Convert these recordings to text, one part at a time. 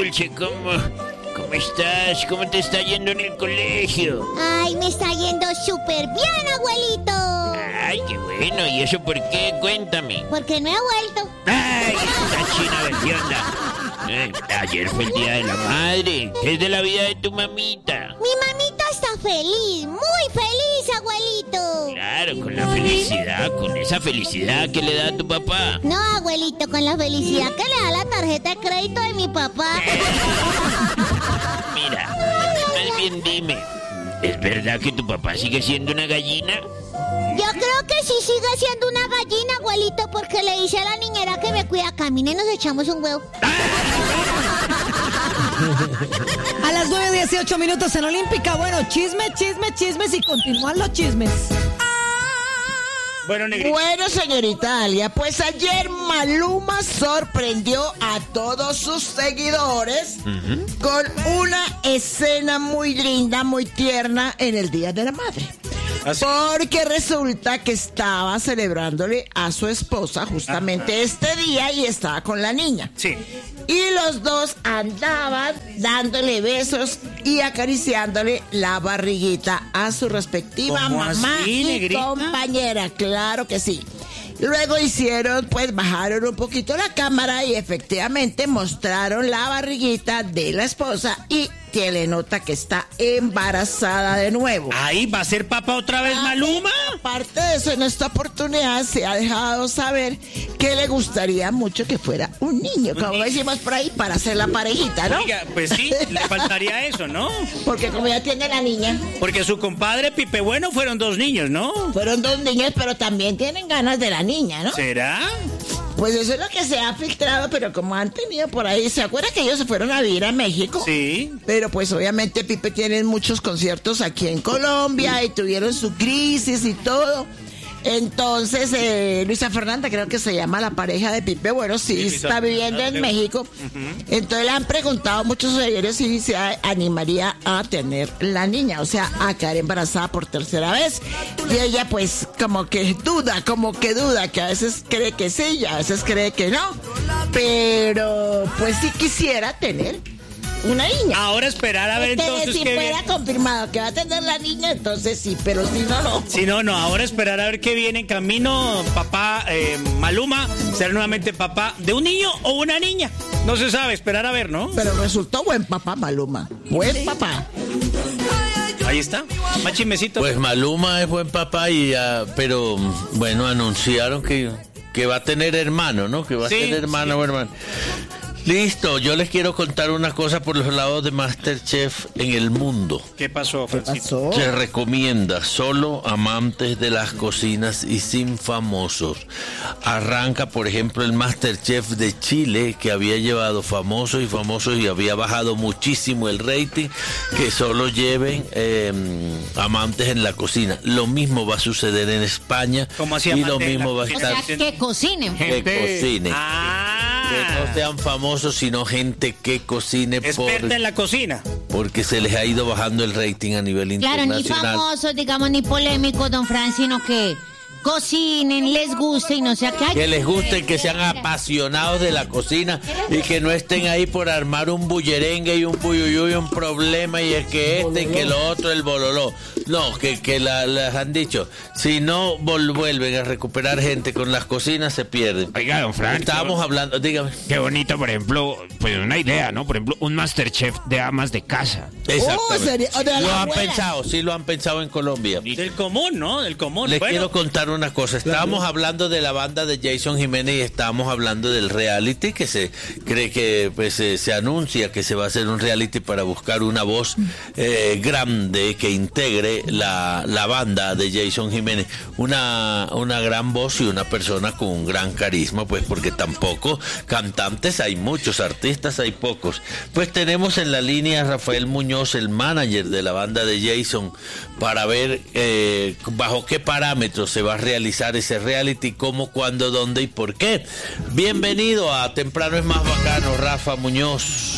Dulce, ¿cómo estás? ¿Cómo te está yendo en el colegio? Ay, me está yendo súper bien, abuelito. Ay, qué bueno. ¿Y eso por qué? Cuéntame. Porque no he vuelto. Ay, esta china versiona. Ayer fue el Día de la Madre. ¿Qué es de la vida de tu mamita? Mi mamita está feliz, muy feliz, abuelito. Claro, con la felicidad, con esa felicidad que le da a tu papá. No, abuelito, con la felicidad que le da la tarjeta de crédito de mi papá. Mira, más bien dime, ¿es verdad que tu papá sigue siendo una gallina? Yo creo que sí sigue siendo una gallina, abuelito, porque le dice a la niñera que me cuida. Camina y nos echamos un huevo. A las 9:18 en Olímpica. Bueno, chismes y continúan los chismes. Bueno, señorita Alia, pues ayer Maluma sorprendió a todos sus seguidores con una escena muy linda, muy tierna en el Día de la Madre. ¿Así? Porque resulta que estaba celebrándole a su esposa justamente este día y estaba con la niña. Sí. Y los dos andaban dándole besos y acariciándole la barriguita a su respectiva mamá así, y negrita? compañera. Claro que sí. Luego bajaron un poquito la cámara y efectivamente mostraron la barriguita de la esposa y que le nota que está embarazada de nuevo. Ahí va a ser papá otra vez Maluma. Aparte de eso, en esta oportunidad se ha dejado saber que le gustaría mucho que fuera un niño, como decimos por ahí, para hacer la parejita, ¿no? Oiga, pues sí, le faltaría eso, ¿no? Porque como ya tiene la niña. Porque su compadre Pipe Bueno fueron 2 niños, ¿no? Fueron 2 niños, pero también tienen ganas de la niña, ¿no? ¿Será? Pues eso es lo que se ha filtrado, pero como han tenido por ahí, ¿se acuerdan que ellos se fueron a vivir a México? Sí. Pero pues obviamente Pipe tiene muchos conciertos aquí en Colombia y tuvieron su crisis y todo. Entonces, Luisa Fernanda, creo que se llama la pareja de Pipe, bueno, sí está viviendo en México. Entonces le han preguntado a muchos seguidores si se animaría a tener la niña, o sea, a quedar embarazada por tercera vez. Y ella pues como que duda, que a veces cree que sí y a veces cree que no. Pero pues sí quisiera tener una niña. Ahora esperar a ver entonces si qué fuera viene. confirmado que va a tener la niña, entonces sí, pero si no, no. Si no, ahora esperar a ver qué viene en camino. Papá Maluma será nuevamente papá de un niño o una niña. No se sabe, esperar a ver, ¿no? Pero resultó buen papá Maluma. Buen papá. Ahí está, más chismecito. Pues Maluma es buen papá pero bueno, anunciaron que va a tener hermano, ¿no? Que va a tener hermano o hermano. Listo, yo les quiero contar una cosa por los lados de MasterChef en el mundo. ¿Qué pasó, Francisco? Se recomienda solo amantes de las cocinas y sin famosos. Arranca, por ejemplo, el MasterChef de Chile, que había llevado famosos y había bajado muchísimo el rating, que solo lleven amantes en la cocina. Lo mismo va a suceder en España. ¿Cómo así, y lo amantes en la mismo va a cocina? estar... O sea, que cocinen. Que cocinen. Que no sean famosos, sino gente que cocine experta en la cocina. porque se les ha ido bajando el rating a nivel Claro, internacional. ni famosos, digamos, ni polémicos, don Fran, sino que cocinen, les guste y no sea que... Que les guste, que sean apasionados de la cocina y que no estén ahí por armar un bullerengue y un puyuyuy, un problema y es que y que lo otro, el bololó. No, que les han dicho, si no vuelven a recuperar gente con las cocinas, se pierden. Oiga, don Frank. Estábamos hablando, dígame. Qué bonito, por ejemplo, pues una idea, ¿no? Por ejemplo, un Masterchef de amas de casa. Exactamente. O de la Lo han abuela. pensado, sí lo han pensado en Colombia. Del común, ¿no? Del común. Les Bueno, quiero contar una cosa. Estábamos hablando de la banda de Jason Jiménez y estábamos hablando del reality que se cree que pues se anuncia que se va a hacer un reality para buscar una voz grande que integre la banda de Jason Jiménez. Una gran voz y una persona con un gran carisma, pues porque tampoco cantantes hay muchos, artistas hay pocos. Pues tenemos en la línea a Rafael Muñoz, el manager de la banda de Jason, para ver bajo qué parámetros se va a realizar ese reality, cómo, cuándo, dónde y por qué. Bienvenido a Temprano es Más Bacano, Rafa Muñoz.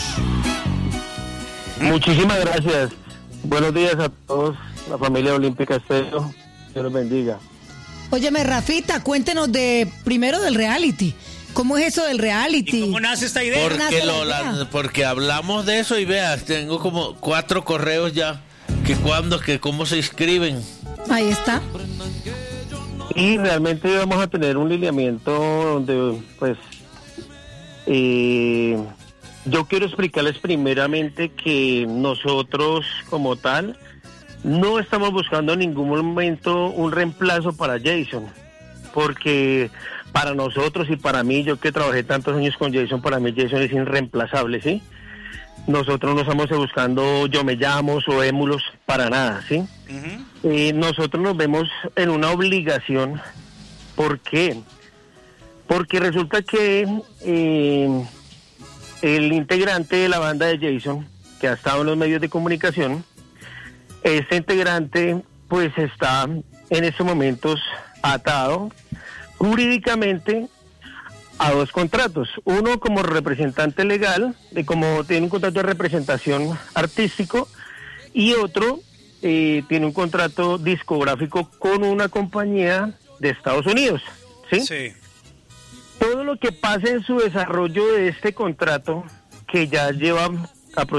Muchísimas gracias. Buenos días a todos, la familia Olímpica Estéreo. Dios los bendiga. Óyeme, Rafita, cuéntenos primero del reality. ¿Cómo es eso del reality? ¿Y cómo nace esta idea? Porque hablamos de eso y veas, tengo como 4 correos ya. Que cómo se inscriben. Ahí está. Y realmente vamos a tener un lineamiento donde, pues, yo quiero explicarles primeramente que nosotros, como tal, no estamos buscando en ningún momento un reemplazo para Jason, porque para nosotros y para mí, yo que trabajé tantos años con Jason, para mí Jason es irreemplazable, ¿sí? Nosotros no estamos buscando yo me llamo o émulos para nada, ¿sí? Nosotros nos vemos en una obligación. ¿Por qué? Porque resulta que el integrante de la banda de Jason, que ha estado en los medios de comunicación, este integrante pues está en estos momentos atado jurídicamente a 2 contratos. Uno como representante legal, como tiene un contrato de representación artístico, y otro tiene un contrato discográfico con una compañía de Estados Unidos, ¿sí? Sí. Todo lo que pase en su desarrollo de este contrato, que ya lleva